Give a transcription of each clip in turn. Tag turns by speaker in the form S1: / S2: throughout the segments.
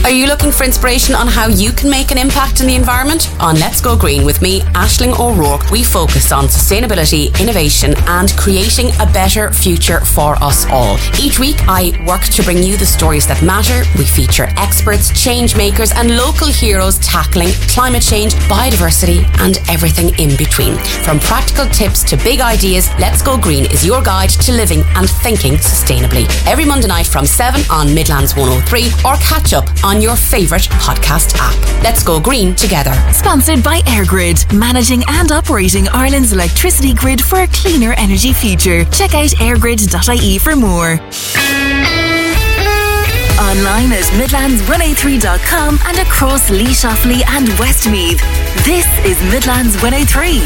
S1: Are you looking for inspiration on how you can make an impact in the environment? On Let's Go Green with me, Aisling O'Rourke, we focus on sustainability, innovation and creating a better future for us all. Each week I work to bring you the stories that matter. We feature experts, change makers and local heroes tackling climate change, biodiversity and everything in between. From practical tips to big ideas, Let's Go Green is your guide to living and thinking sustainably. Every Monday night from 7 on Midlands 103 or catch up on your favourite podcast app. Let's Go Green together.
S2: Sponsored by EirGrid, managing and operating Ireland's electricity grid for a cleaner energy future. Check out airgrid.ie for more. Online at midlands103.com and across Leash Offaly and Westmeath. This is Midlands 103.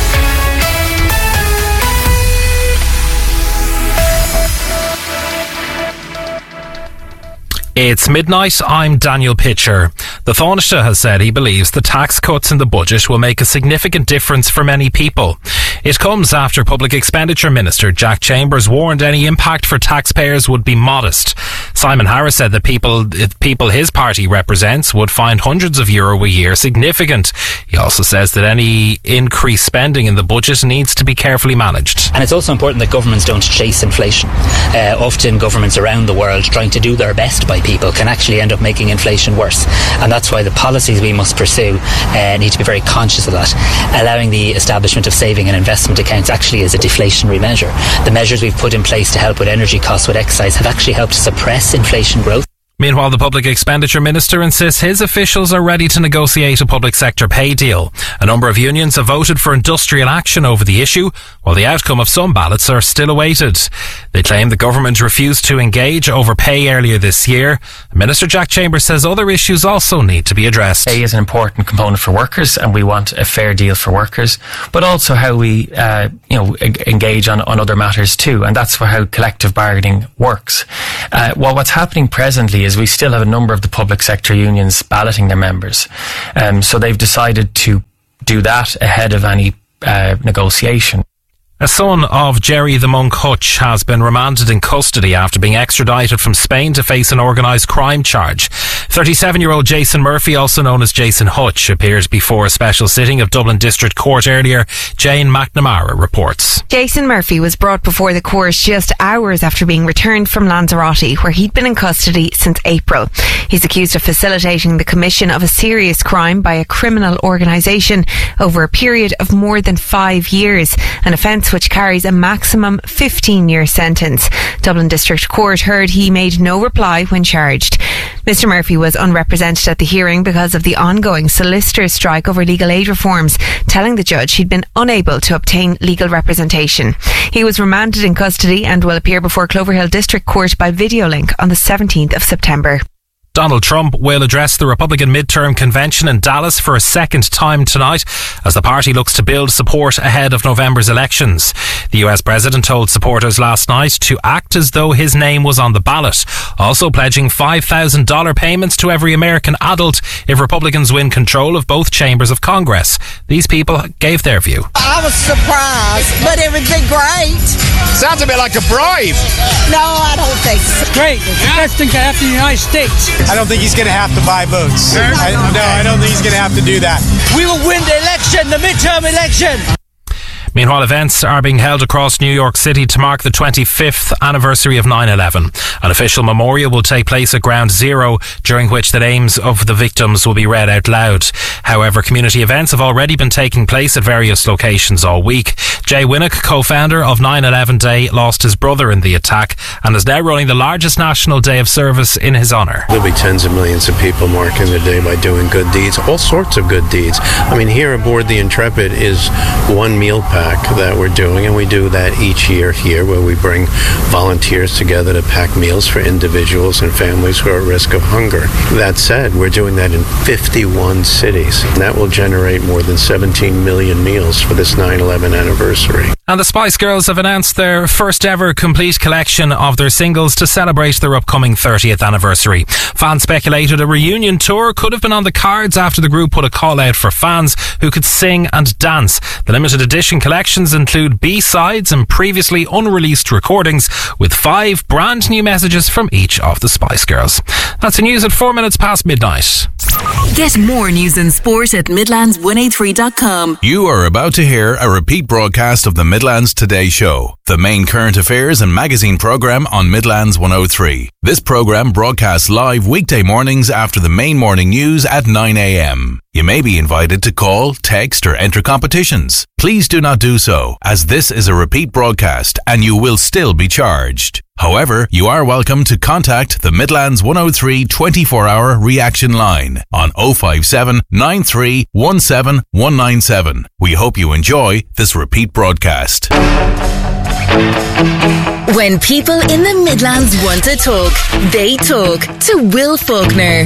S3: It's midnight, I'm Daniel Pitcher. The Taoiseach has said he believes the tax cuts in the budget will make a significant difference for many people. It comes after Public Expenditure Minister Jack Chambers warned any impact for taxpayers would be modest. Simon Harris said that people his party represents would find hundreds of euro a year significant. He also says that any increased spending in the budget needs to be carefully managed.
S4: And it's also important that governments don't chase inflation. Often governments around the world trying to do their best by people can actually end up making inflation worse, and that's why the policies we must pursue need to be very conscious of that. Allowing the establishment of saving and investment accounts actually is a deflationary measure. The measures we've put in place to help with energy costs, with excise, have actually helped to suppress inflation growth.
S3: Meanwhile, the Public Expenditure Minister insists his officials are ready to negotiate a public sector pay deal. A number of unions have voted for industrial action over the issue, while the outcome of some ballots are still awaited. They claim the government refused to engage over pay earlier this year. Minister Jack Chambers says other issues also need to be addressed.
S5: Pay is an important component for workers, and we want a fair deal for workers, but also how we engage on other matters too, and that's how collective bargaining works. What's happening presently is we still have a number of the public sector unions balloting their members. So they've decided to do that ahead of any negotiation.
S3: A son of Jerry the Monk Hutch has been remanded in custody after being extradited from Spain to face an organised crime charge. 37-year-old Jason Murphy, also known as Jason Hutch, appeared before a special sitting of Dublin District Court earlier. Jane McNamara reports.
S6: Jason Murphy was brought before the court just hours after being returned from Lanzarote, where he'd been in custody since April. He's accused of facilitating the commission of a serious crime by a criminal organisation over a period of more than 5 years, an offence which carries a maximum 15-year sentence. Dublin District Court heard he made no reply when charged. Mr Murphy was unrepresented at the hearing because of the ongoing solicitors' strike over legal aid reforms, telling the judge he'd been unable to obtain legal representation. He was remanded in custody and will appear before Cloverhill District Court by video link on the 17th of September.
S3: Donald Trump will address the Republican midterm convention in Dallas for a second time tonight as the party looks to build support ahead of November's elections. The US president told supporters last night to act as though his name was on the ballot, also pledging $5,000 payments to every American adult if Republicans win control of both chambers of Congress. These people gave their view.
S7: I was surprised, but it would be great.
S8: Sounds a bit like a bribe.
S7: No, I don't think so.
S9: Great. It's the best thing to happen in the United States.
S8: I don't think he's going to have to buy votes. I don't think he's going to have to do that.
S9: We will win the election, the midterm election.
S3: Meanwhile, events are being held across New York City to mark the 25th anniversary of 9/11. An official memorial will take place at Ground Zero, during which the names of the victims will be read out loud. However, community events have already been taking place at various locations all week. Jay Winnock, co-founder of 9/11 Day, lost his brother in the attack and is now running the largest national day of service in his honour.
S10: There'll be tens of millions of people marking the day by doing good deeds, all sorts of good deeds. I mean, here aboard the Intrepid is one meal pack that we're doing, and we do that each year here, where we bring volunteers together to pack meals for individuals and families who are at risk of hunger. That said, we're doing that in 51 cities, and that will generate more than 17 million meals for this 9/11 anniversary.
S3: And the Spice Girls have announced their first ever complete collection of their singles to celebrate their upcoming 30th anniversary. Fans speculated a reunion tour could have been on the cards after the group put a call out for fans who could sing and dance. The limited edition collection collections include B-sides and previously unreleased recordings with 5 brand new messages from each of the Spice Girls. That's the news at 4 minutes past midnight.
S2: Get more news and sport at Midlands183.com.
S11: You are about to hear a repeat broadcast of the Midlands Today Show, the main current affairs and magazine programme on Midlands 103. This programme broadcasts live weekday mornings after the main morning news at 9 a.m. You may be invited to call, text or enter competitions. Please do not do so, as this is a repeat broadcast and you will still be charged. However, you are welcome to contact the Midlands 103 24-hour reaction line on 057 93 17 197. We hope you enjoy this repeat broadcast.
S2: When people in the Midlands want to talk, they talk to Will Faulkner.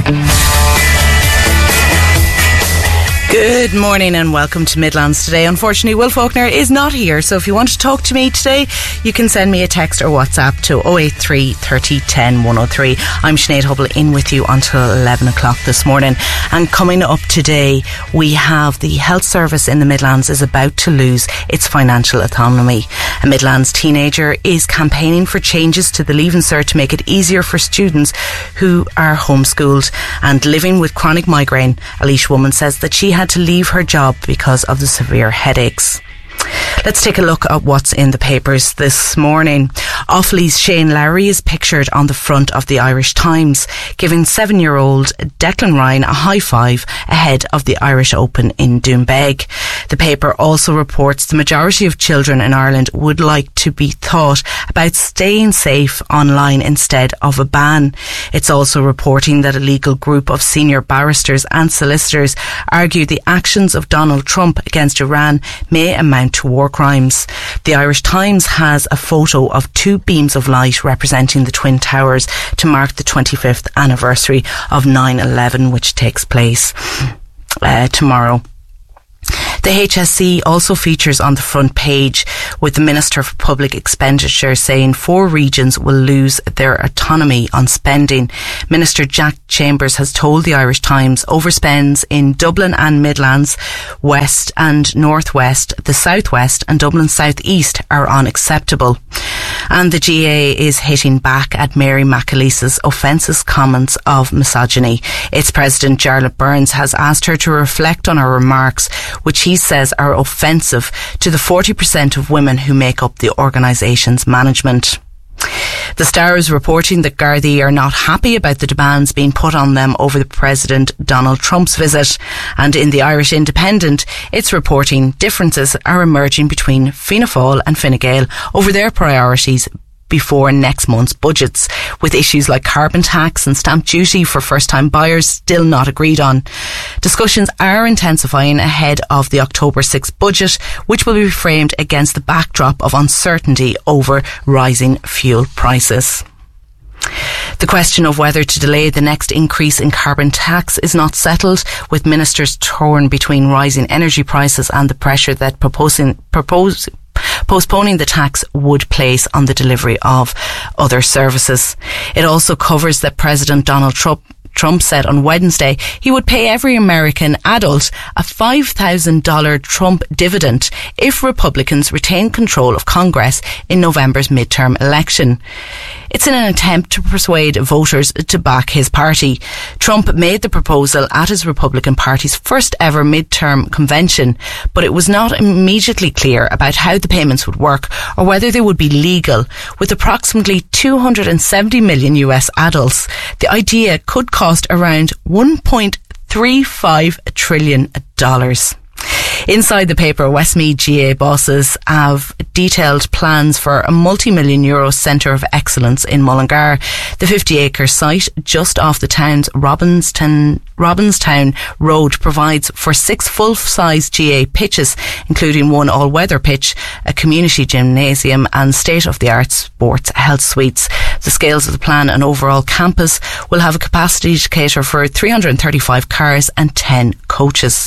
S12: Good morning and welcome to Midlands Today. Unfortunately, Will Faulkner is not here, so if you want to talk to me today, you can send me a text or WhatsApp to 083 30 10 103. I'm Sinead Hubble in with you until 11 o'clock this morning. And coming up today, we have the health service in the Midlands is about to lose its financial autonomy. A Midlands teenager is campaigning for changes to the Leaving Cert to make it easier for students who are homeschooled and living with chronic migraine. A Laois woman says that she had to leave her job because of the severe headaches. Let's take a look at what's in the papers this morning. Offaly's Shane Lowry is pictured on the front of the Irish Times, giving 7-year-old Declan Ryan a high five ahead of the Irish Open in Doonbeg. The paper also reports the majority of children in Ireland would like to be taught about staying safe online instead of a ban. It's also reporting that a legal group of senior barristers and solicitors argue the actions of Donald Trump against Iran may amount to war crimes. The Irish Times has a photo of 2 beams of light representing the Twin Towers to mark the 25th anniversary of 9/11, which takes place tomorrow. The HSE also features on the front page with the Minister for Public Expenditure saying 4 regions will lose their autonomy on spending. Minister Jack Chambers has told the Irish Times overspends in Dublin and Midlands, West and North West, the South West and Dublin South East are unacceptable. And the GA is hitting back at Mary McAleese's offensive comments of misogyny. Its President Jarlath Burns has asked her to reflect on her remarks, which he says are offensive to the 40% of women who make up the organisation's management. The Star is reporting that Gardaí are not happy about the demands being put on them over the President Donald Trump's visit. And in the Irish Independent, it's reporting differences are emerging between Fianna Fáil and Fine Gael over their priorities before next month's budgets, with issues like carbon tax and stamp duty for first-time buyers still not agreed on. Discussions are intensifying ahead of the October 6th budget, which will be framed against the backdrop of uncertainty over rising fuel prices. The question of whether to delay the next increase in carbon tax is not settled, with ministers torn between rising energy prices and the pressure that postponing the tax would place on the delivery of other services. It also covers that President Donald Trump said on Wednesday he would pay every American adult a $5,000 Trump dividend if Republicans retain control of Congress in November's midterm election. It's in an attempt to persuade voters to back his party. Trump made the proposal at his Republican Party's first ever midterm convention, but it was not immediately clear about how the payments would work or whether they would be legal. With approximately 270 million US adults, the idea could cost around $1.35 trillion. Inside the paper, Westmeath GA bosses have detailed plans for a multi-million euro centre of excellence in Mullingar. The 50-acre site just off the town's Robinstown Road provides for 6 full-size GA pitches, including 1 all-weather pitch, a community gymnasium and state-of-the-art sports health suites. The scales of the plan and overall campus will have a capacity to cater for 335 cars and 10 coaches.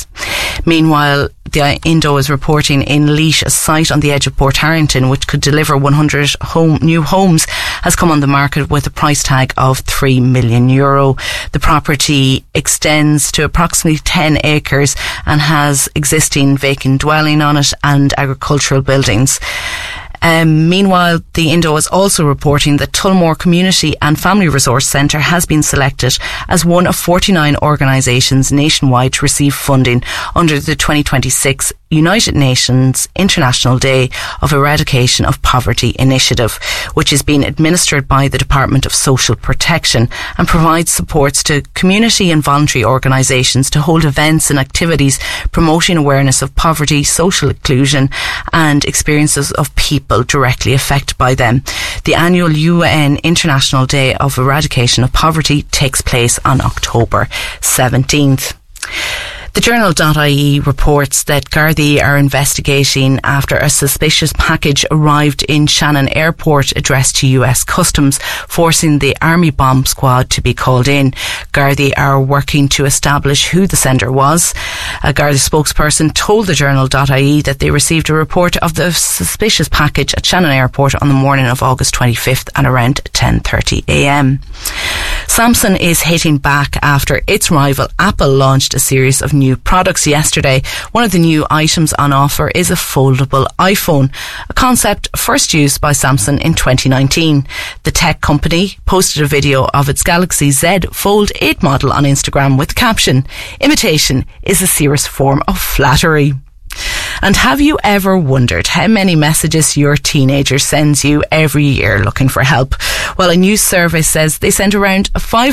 S12: Meanwhile, the Indo is reporting in Laois, a site on the edge of Portharrington, which could deliver 100 new homes, has come on the market with a price tag of €3 million. The property extends to approximately 10 acres and has existing vacant dwelling on it and agricultural buildings. Meanwhile, the Indo is also reporting that Tullamore Community and Family Resource Centre has been selected as one of 49 organisations nationwide to receive funding under the 2026 United Nations International Day of Eradication of Poverty initiative, which is being administered by the Department of Social Protection and provides supports to community and voluntary organisations to hold events and activities promoting awareness of poverty, social inclusion and experiences of people directly affected by them. The annual UN International Day of Eradication of Poverty takes place on October 17th. The Journal.ie reports that Gardaí are investigating after a suspicious package arrived in Shannon Airport addressed to US Customs, forcing the Army Bomb Squad to be called in. Gardaí are working to establish who the sender was. A Garda spokesperson told the Journal.ie that they received a report of the suspicious package at Shannon Airport on the morning of August 25th at around 10:30am. Samsung is hitting back after its rival Apple launched a series of new products yesterday. One of the new items on offer is a foldable iPhone, a concept first used by Samsung in 2019. The tech company posted a video of its Galaxy Z Fold 8 model on Instagram with the caption, "Imitation is a serious form of flattery." And have you ever wondered how many messages your teenager sends you every year looking for help? Well, a new survey says they send around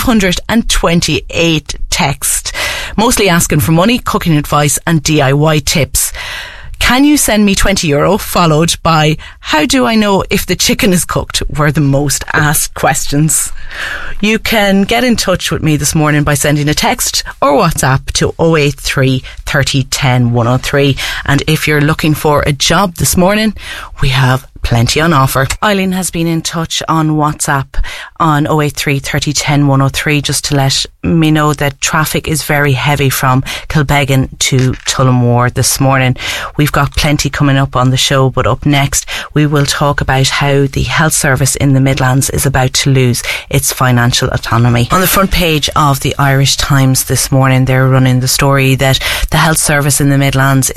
S12: 528 texts, mostly asking for money, cooking advice and DIY tips. "Can you send me €20?" followed by "How do I know if the chicken is cooked?" were the most asked questions. You can get in touch with me this morning by sending a text or WhatsApp to 083 30 10 103. And if you're looking for a job this morning, we have plenty on offer. Eileen has been in touch on WhatsApp on 083 30 10 103 just to let me know that traffic is very heavy from Kilbeggan to Tullamore this morning. We've got plenty coming up on the show, but up next we will talk about how the health service in the Midlands is about to lose its financial autonomy. On the front page of the Irish Times this morning, they're running the story that the health service in the Midlands